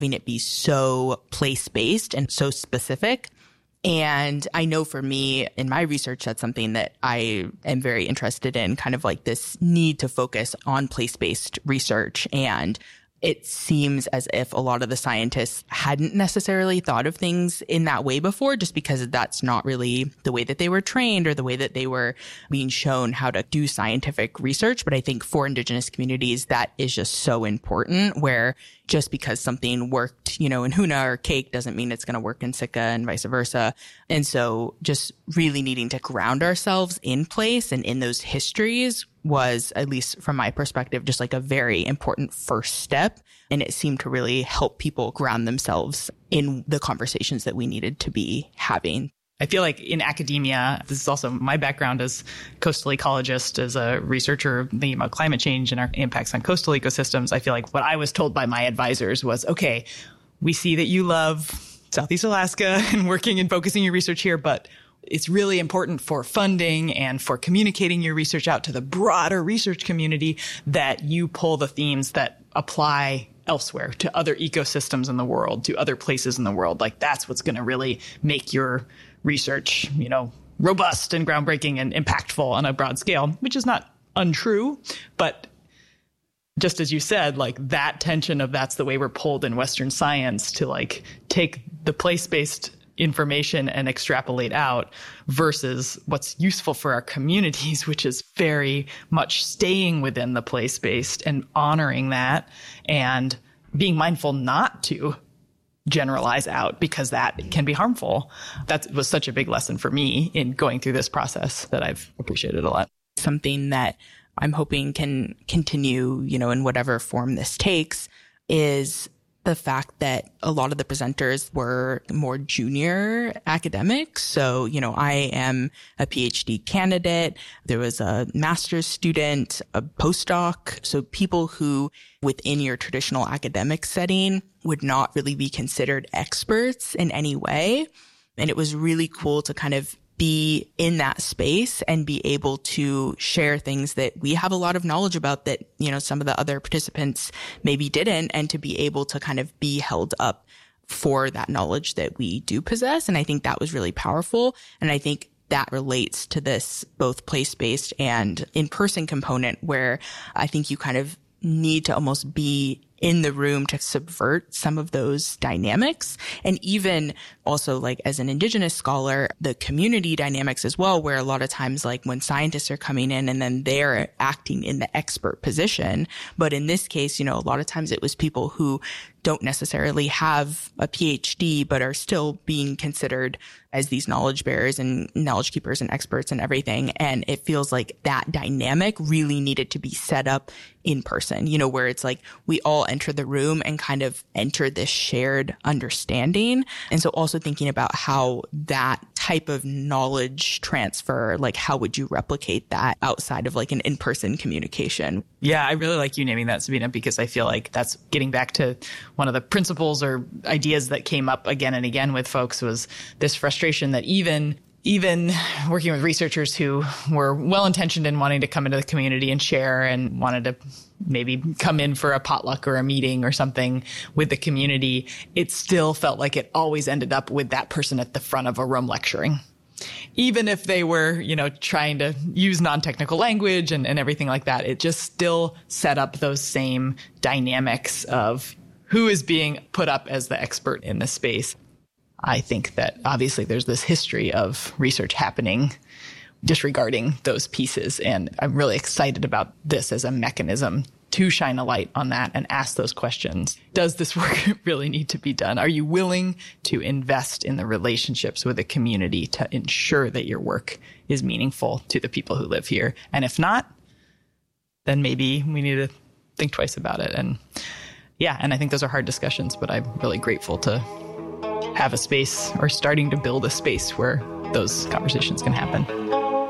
having it be so place-based and so specific. And I know for me in my research, that's something that I am very interested in, kind of like this need to focus on place-based research. And it seems as if a lot of the scientists hadn't necessarily thought of things in that way before, just because that's not really the way that they were trained or the way that they were being shown how to do scientific research. But I think for Indigenous communities, that is just so important, where just because something worked, in Huna or Cake doesn't mean it's going to work in Sitka and vice versa. And so just really needing to ground ourselves in place and in those histories was, at least from my perspective, just like a very important first step. And it seemed to really help people ground themselves in the conversations that we needed to be having. I feel like in academia, this is also my background as coastal ecologist, as a researcher thinking about climate change and our impacts on coastal ecosystems. I feel like what I was told by my advisors was, okay, we see that you love Southeast Alaska and working and focusing your research here, but it's really important for funding and for communicating your research out to the broader research community that you pull the themes that apply elsewhere to other ecosystems in the world, to other places in the world. Like that's what's going to really make your research, robust and groundbreaking and impactful on a broad scale, which is not untrue. But just as you said, like that tension of that's the way we're pulled in Western science to like take the place-based information and extrapolate out versus what's useful for our communities, which is very much staying within the place-based and honoring that and being mindful not to generalize out because that can be harmful. That was such a big lesson for me in going through this process that I've appreciated a lot. Something that I'm hoping can continue, in whatever form this takes, is the fact that a lot of the presenters were more junior academics. So, I am a PhD candidate. There was a master's student, a postdoc. So people who within your traditional academic setting would not really be considered experts in any way. And it was really cool to kind of be in that space and be able to share things that we have a lot of knowledge about that, some of the other participants maybe didn't, and to be able to kind of be held up for that knowledge that we do possess. And I think that was really powerful. And I think that relates to this both place-based and in-person component, where I think you kind of need to almost be in the room to subvert some of those dynamics. And even also, like, as an Indigenous scholar, the community dynamics as well, where a lot of times, like, when scientists are coming in and then they're acting in the expert position. But in this case, a lot of times it was people who don't necessarily have a PhD, but are still being considered as these knowledge bearers and knowledge keepers and experts and everything. And it feels like that dynamic really needed to be set up in person, where it's like we all enter the room and kind of enter this shared understanding. And so also thinking about how that type of knowledge transfer, like how would you replicate that outside of like an in-person communication? Yeah, I really like you naming that, Sabina, because I feel like that's getting back to one of the principles or ideas that came up again and again with folks, was this frustration that even working with researchers who were well-intentioned in wanting to come into the community and share and wanted to maybe come in for a potluck or a meeting or something with the community, it still felt like it always ended up with that person at the front of a room lecturing. Even if they were, trying to use non-technical language and everything like that, it just still set up those same dynamics of who is being put up as the expert in this space. I think that obviously there's this history of research happening disregarding those pieces. And I'm really excited about this as a mechanism to shine a light on that and ask those questions. Does this work really need to be done? Are you willing to invest in the relationships with the community to ensure that your work is meaningful to the people who live here? And if not, then maybe we need to think twice about it. And I think those are hard discussions, but I'm really grateful to have a space, or starting to build a space, where those conversations can happen.